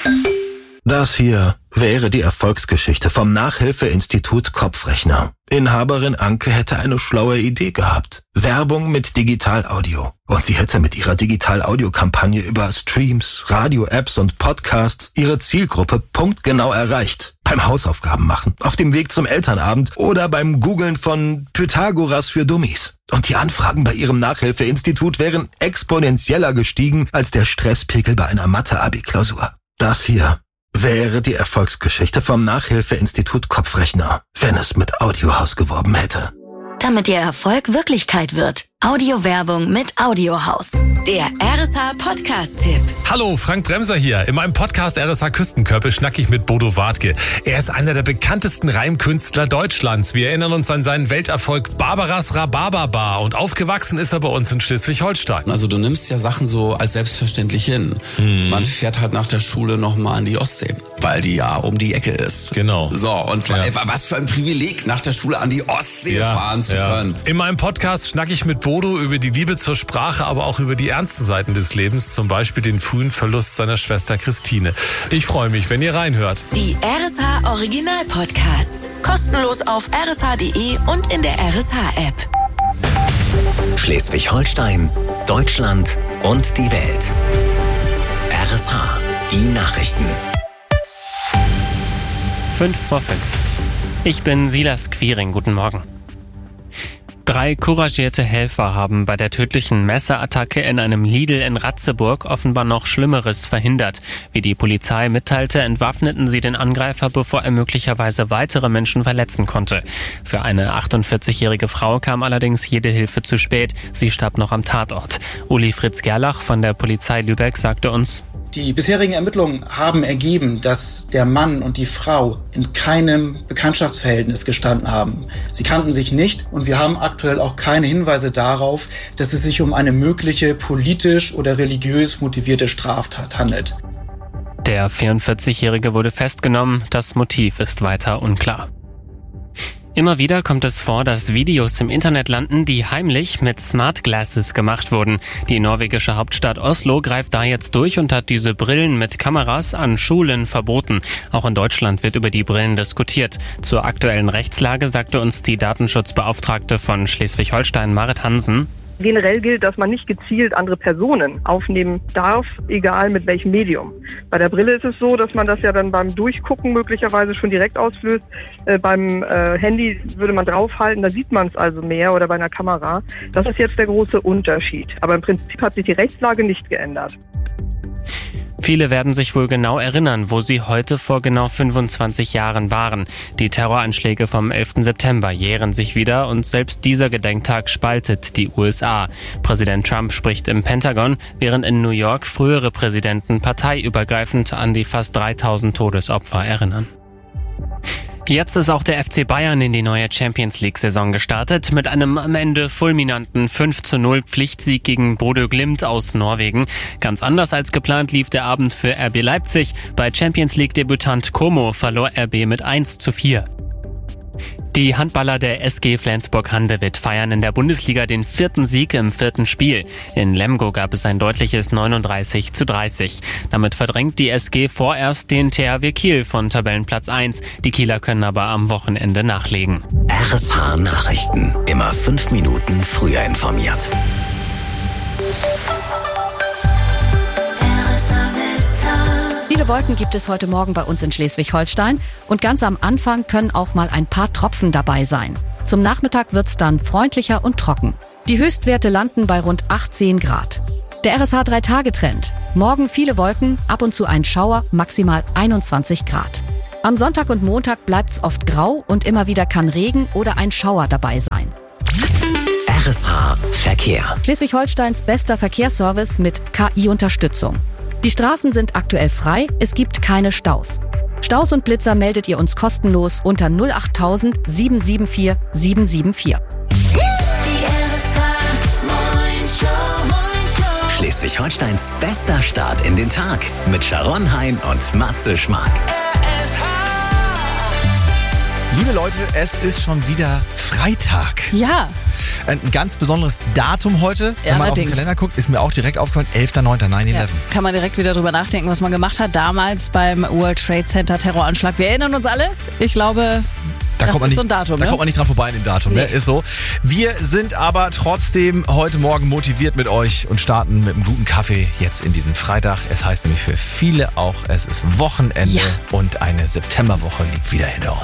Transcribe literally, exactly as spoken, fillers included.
Das hier wäre die Erfolgsgeschichte vom Nachhilfeinstitut Kopfrechner. Inhaberin Anke hätte eine schlaue Idee gehabt. Werbung mit Digital-Audio. Und sie hätte mit ihrer Digital-Audio-Kampagne über Streams, Radio-Apps und Podcasts ihre Zielgruppe punktgenau erreicht. Beim Hausaufgaben machen, auf dem Weg zum Elternabend oder beim Googlen von Pythagoras für Dummies. Und die Anfragen bei ihrem Nachhilfeinstitut wären exponentieller gestiegen als der Stresspegel bei einer Mathe-Abi-Klausur. Das hier wäre die Erfolgsgeschichte vom Nachhilfeinstitut Kopfrechner, wenn es mit Audiohaus geworben hätte. Damit Ihr Erfolg Wirklichkeit wird. Audiowerbung mit Audiohaus. Der R S H Podcast-Tipp. Hallo, Frank Bremser hier. In meinem Podcast R S H Küstenkörper schnack ich mit Bodo Wartke. Er ist einer der bekanntesten Reimkünstler Deutschlands. Wir erinnern uns an seinen Welterfolg Barbaras Rhabarberbar und aufgewachsen ist er bei uns in Schleswig-Holstein. Also du nimmst ja Sachen so als selbstverständlich hin. Mhm. Man fährt halt nach der Schule nochmal an die Ostsee, weil die ja um die Ecke ist. Genau. So, und ja. was für ein Privileg, nach der Schule an die Ostsee ja, fahren zu ja. können. In meinem Podcast schnack ich mit Bodo über die Liebe zur Sprache, aber auch über die ernsten Seiten des Lebens, zum Beispiel den frühen Verlust seiner Schwester Christine. Ich freue mich, wenn ihr reinhört. Die R S H Original Podcasts. Kostenlos auf r s h punkt d e und in der R S H-App. Schleswig-Holstein, Deutschland und die Welt. R S H, die Nachrichten. Fünf vor fünf. Ich bin Silas Quiring. Guten Morgen. Drei couragierte Helfer haben bei der tödlichen Messerattacke in einem Lidl in Ratzeburg offenbar noch Schlimmeres verhindert. Wie die Polizei mitteilte, entwaffneten sie den Angreifer, bevor er möglicherweise weitere Menschen verletzen konnte. Für eine achtundvierzigjährige Frau kam allerdings jede Hilfe zu spät. Sie starb noch am Tatort. Uli Fritz Gerlach von der Polizei Lübeck sagte uns: Die bisherigen Ermittlungen haben ergeben, dass der Mann und die Frau in keinem Bekanntschaftsverhältnis gestanden haben. Sie kannten sich nicht und wir haben aktuell auch keine Hinweise darauf, dass es sich um eine mögliche politisch oder religiös motivierte Straftat handelt. Der vierundvierzigjährige wurde festgenommen, das Motiv ist weiter unklar. Immer wieder kommt es vor, dass Videos im Internet landen, die heimlich mit Smart Glasses gemacht wurden. Die norwegische Hauptstadt Oslo greift da jetzt durch und hat diese Brillen mit Kameras an Schulen verboten. Auch in Deutschland wird über die Brillen diskutiert. Zur aktuellen Rechtslage sagte uns die Datenschutzbeauftragte von Schleswig-Holstein, Marit Hansen: Generell gilt, dass man nicht gezielt andere Personen aufnehmen darf, egal mit welchem Medium. Bei der Brille ist es so, dass man das ja dann beim Durchgucken möglicherweise schon direkt auslöst. Äh, beim äh, Handy würde man draufhalten, da sieht man es also mehr, oder bei einer Kamera. Das ist jetzt der große Unterschied. Aber im Prinzip hat sich die Rechtslage nicht geändert. Viele werden sich wohl genau erinnern, wo sie heute vor genau fünfundzwanzig Jahren waren. Die Terroranschläge vom elften September jähren sich wieder und selbst dieser Gedenktag spaltet die U S A. Präsident Trump spricht im Pentagon, während in New York frühere Präsidenten parteiübergreifend an die fast dreitausend Todesopfer erinnern. Jetzt ist auch der F C Bayern in die neue Champions-League-Saison gestartet mit einem am Ende fulminanten fünf zu null Pflichtsieg gegen Bodø Glimt aus Norwegen. Ganz anders als geplant lief der Abend für R B Leipzig. Bei Champions-League-Debütant Como verlor R B mit eins zu vier. Die Handballer der S G Flensburg-Handewitt feiern in der Bundesliga den vierten Sieg im vierten Spiel. In Lemgo gab es ein deutliches neununddreißig zu dreißig. Damit verdrängt die S G vorerst den T H W Kiel von Tabellenplatz eins. Die Kieler können aber am Wochenende nachlegen. R S H Nachrichten. Immer fünf Minuten früher informiert. Viele Wolken gibt es heute Morgen bei uns in Schleswig-Holstein und ganz am Anfang können auch mal ein paar Tropfen dabei sein. Zum Nachmittag wird's dann freundlicher und trocken. Die Höchstwerte landen bei rund achtzehn Grad. Der R S H drei Tage Trend. Morgen viele Wolken, ab und zu ein Schauer, maximal einundzwanzig Grad. Am Sonntag und Montag bleibt's oft grau und immer wieder kann Regen oder ein Schauer dabei sein. R S H Verkehr. Schleswig-Holsteins bester Verkehrsservice mit K I-Unterstützung. Die Straßen sind aktuell frei, es gibt keine Staus. Staus und Blitzer meldet ihr uns kostenlos unter null acht tausend sieben sieben vier sieben sieben vier. Schleswig-Holsteins bester Start in den Tag mit Sharon Hein und Matze Schmark. Liebe Leute, es ist schon wieder Freitag. Ja. Ein ganz besonderes Datum heute. Wenn Ja, man auf den allerdings. Kalender guckt, ist mir auch direkt aufgefallen, elfter neunter neun elf. Ja, kann man direkt wieder drüber nachdenken, was man gemacht hat damals beim World Trade Center Terroranschlag. Wir erinnern uns alle. Ich glaube, Da das kommt man ist nicht, so ein Datum. Da ne? kommt man nicht dran vorbei in dem Datum, ne? Nee. Ist so. Wir sind aber trotzdem heute Morgen motiviert mit euch und starten mit einem guten Kaffee jetzt in diesen Freitag. Es heißt nämlich für viele auch, es ist Wochenende Ja. und eine Septemberwoche liegt wieder hinter uns.